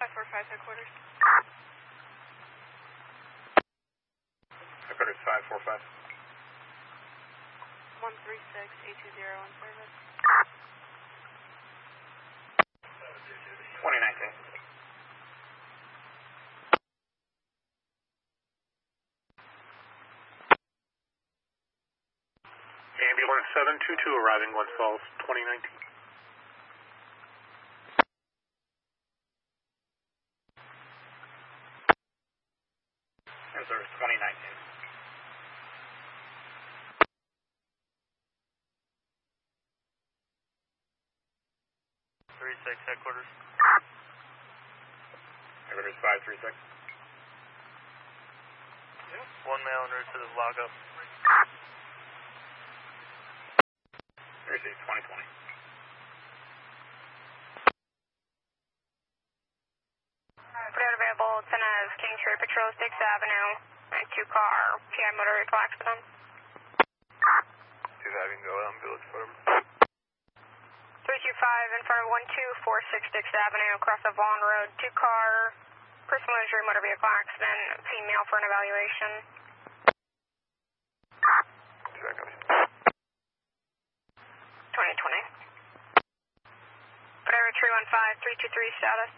545 headquarters. Headquarters 545. 136-820 on service. 2019. Ambulance 722 arriving Glens Falls, 2019. And service 2019. Headquarters. Headquarters 536. One male en route to the lockup. Received 2020. Put available 10 of King Street Patrol 6th Avenue. And 2-car PI motor vehicle accident. 2 having go out and be looking for him. 325 in front of 1246 6th Avenue across the Vaughn Road. 2-car personal injury motor vehicle accident. Female for an evaluation. 2 echoes. 2020. Whatever 315 323 status.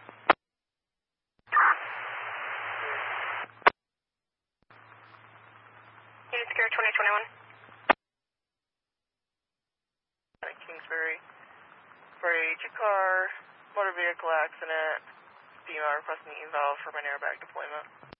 Unit secure 2021. Kingsbury for a 2-car motor vehicle accident. Female requesting eval for my airbag deployment.